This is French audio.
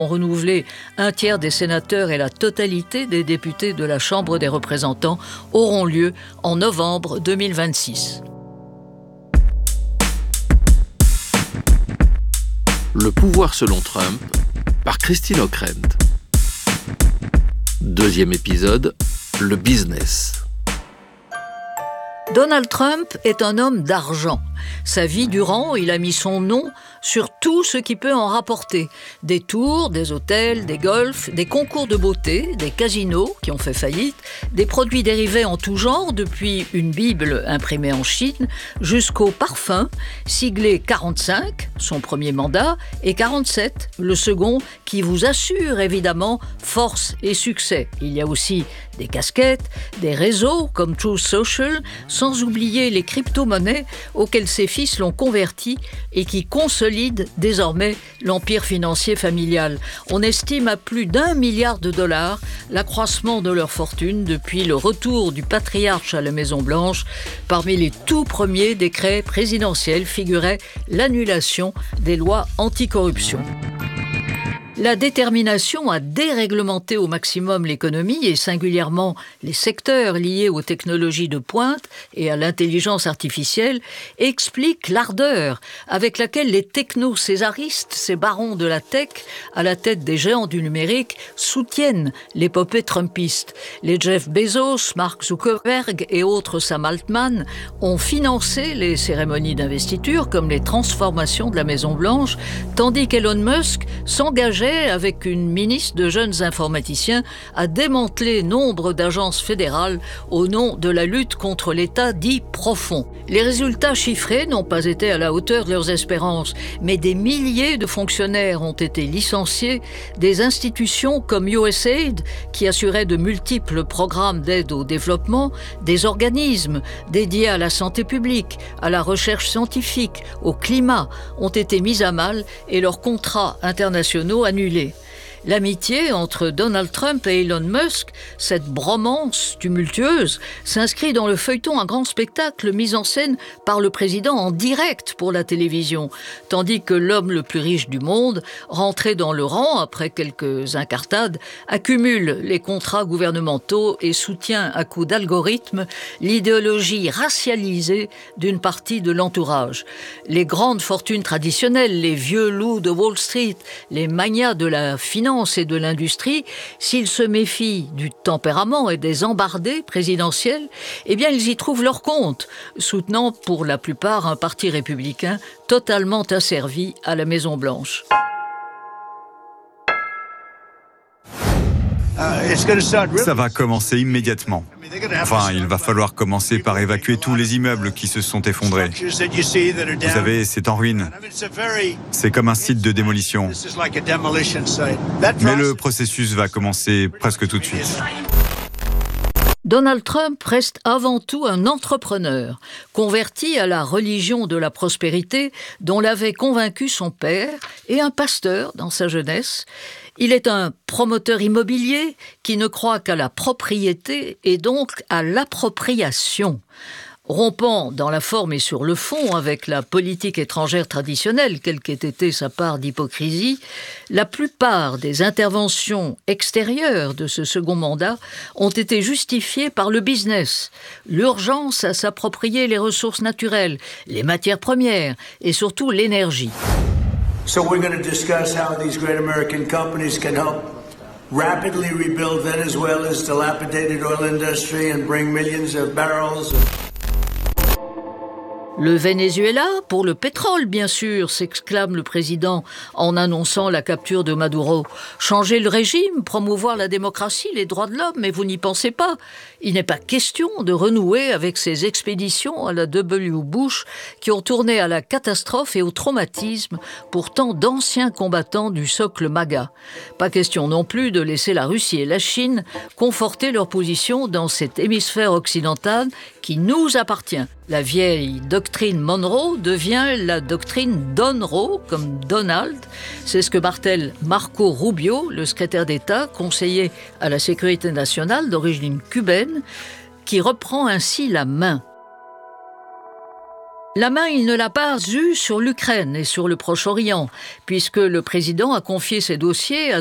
ont renouvelé un tiers des sénateurs et la totalité des députés de la Chambre des représentants auront lieu en novembre 2026. Le pouvoir selon Trump, par Christine Ockrent. Deuxième épisode, le business. Donald Trump est un homme d'argent. Sa vie durant, il a mis son nom sur tout ce qui peut en rapporter. Des tours, des hôtels, des golfs, des concours de beauté, des casinos qui ont fait faillite, des produits dérivés en tout genre, depuis une Bible imprimée en Chine, jusqu'au parfum, siglé 45, son premier mandat, et 47, le second, qui vous assure évidemment force et succès. Il y a aussi des casquettes, des réseaux comme Truth Social, sans oublier les crypto-monnaies auxquelles ses fils l'ont converti et qui consolident désormais l'empire financier familial. On estime à plus d'1 milliard de dollars l'accroissement de leur fortune depuis le retour du patriarche à la Maison-Blanche. Parmi les tout premiers décrets présidentiels figurait l'annulation des lois anticorruption. La détermination à déréglementer au maximum l'économie et singulièrement les secteurs liés aux technologies de pointe et à l'intelligence artificielle explique l'ardeur avec laquelle les techno-césaristes, ces barons de la tech, à la tête des géants du numérique, soutiennent l'épopée trumpiste. Les Jeff Bezos, Mark Zuckerberg et autres Sam Altman ont financé les cérémonies d'investiture comme les transformations de la Maison-Blanche, tandis qu'Elon Musk s'engageait avec une ministre de jeunes informaticiens à démanteler nombre d'agences fédérales au nom de la lutte contre l'État dit profond. Les résultats chiffrés n'ont pas été à la hauteur de leurs espérances, mais des milliers de fonctionnaires ont été licenciés, des institutions comme USAID, qui assuraient de multiples programmes d'aide au développement, des organismes dédiés à la santé publique, à la recherche scientifique, au climat, ont été mis à mal et leurs contrats internationaux annulés. L'amitié entre Donald Trump et Elon Musk, cette bromance tumultueuse, s'inscrit dans le feuilleton Un grand spectacle mis en scène par le président en direct pour la télévision, tandis que l'homme le plus riche du monde, rentré dans le rang après quelques incartades, accumule les contrats gouvernementaux et soutient à coups d'algorithme l'idéologie racialisée d'une partie de l'entourage. Les grandes fortunes traditionnelles, les vieux loups de Wall Street, les magnats de la finance et de l'industrie, s'ils se méfient du tempérament et des embardées présidentielles, eh bien ils y trouvent leur compte, soutenant pour la plupart un parti républicain totalement asservi à la Maison-Blanche. Ça va commencer immédiatement. Enfin, il va falloir commencer par évacuer tous les immeubles qui se sont effondrés. Vous savez, c'est en ruine. C'est comme un site de démolition. Mais le processus va commencer presque tout de suite. Donald Trump reste avant tout un entrepreneur, converti à la religion de la prospérité dont l'avait convaincu son père et un pasteur dans sa jeunesse. Il est un promoteur immobilier qui ne croit qu'à la propriété et donc à l'appropriation. Rompant dans la forme et sur le fond avec la politique étrangère traditionnelle, quelle qu'ait été sa part d'hypocrisie, la plupart des interventions extérieures de ce second mandat ont été justifiées par le business, l'urgence à s'approprier les ressources naturelles, les matières premières et surtout l'énergie. So we're going to discuss how these great American companies can help rapidly rebuild Venezuela's dilapidated oil industry and bring millions of barrels of... Le Venezuela, pour le pétrole bien sûr, s'exclame le président en annonçant la capture de Maduro. Changer le régime, promouvoir la démocratie, les droits de l'homme, mais vous n'y pensez pas. Il n'est pas question de renouer avec ces expéditions à la W. Bush qui ont tourné à la catastrophe et au traumatisme pour tant d'anciens combattants du socle MAGA. Pas question non plus de laisser la Russie et la Chine conforter leur position dans cet hémisphère occidental qui nous appartient. La vieille doctrine Monroe devient la doctrine Donroe, comme Donald. C'est ce que martèle Marco Rubio, le secrétaire d'État, conseiller à la sécurité nationale d'origine cubaine, qui reprend ainsi la main. La main, il ne l'a pas eue sur l'Ukraine et sur le Proche-Orient, puisque le président a confié ses dossiers à